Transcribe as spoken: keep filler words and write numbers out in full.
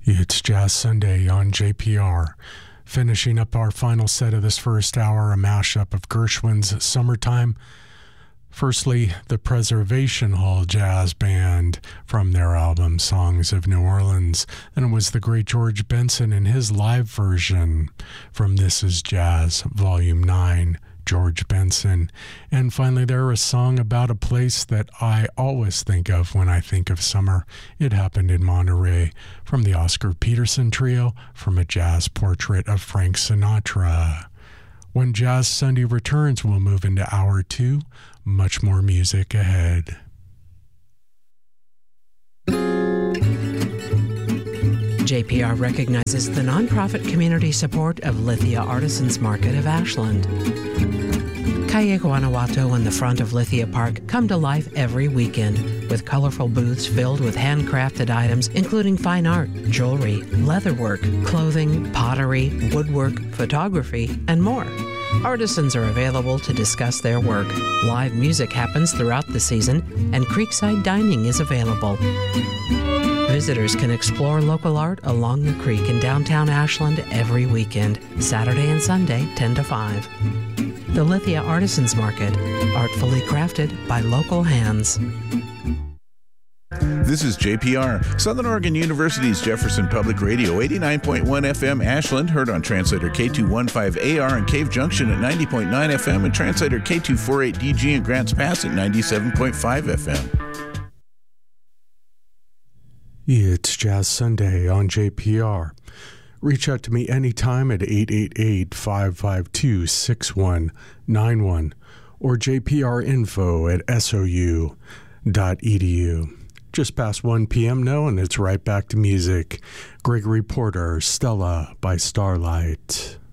It's Jazz Sunday on J P R. Finishing up our final set of this first hour, a mashup of Gershwin's Summertime. Firstly, the Preservation Hall Jazz Band from their album Songs of New Orleans. Then it was the great George Benson and his live version from This Is Jazz, Volume nine, George Benson. And finally, there a song about a place that I always think of when I think of summer. It Happened in Monterey from the Oscar Peterson Trio from a jazz portrait of Frank Sinatra. When Jazz Sunday returns, we'll move into hour two. Much more music ahead. J P R recognizes the nonprofit community support of Lithia Artisans Market of Ashland. Calle Guanajuato and the front of Lithia Park come to life every weekend with colorful booths filled with handcrafted items including fine art, jewelry, leatherwork, clothing, pottery, woodwork, photography, and more. Artisans are available to discuss their work. Live music happens throughout the season, and Creekside Dining is available. Visitors can explore local art along the creek in downtown Ashland every weekend, Saturday and Sunday, ten to five. The Lithia Artisans Market, artfully crafted by local hands. This is J P R, Southern Oregon University's Jefferson Public Radio, eighty-nine point one F M Ashland, heard on translator K two fifteen A R in Cave Junction at ninety point nine F M and translator K two forty-eight D G in Grants Pass at ninety-seven point five F M. It's Jazz Sunday on J P R. Reach out to me anytime at eight eight eight, five five two, six one nine one or jprinfo at S O U dot E D U. Just past one p.m. now, and it's right back to music. Gregory Porter, Stella by Starlight.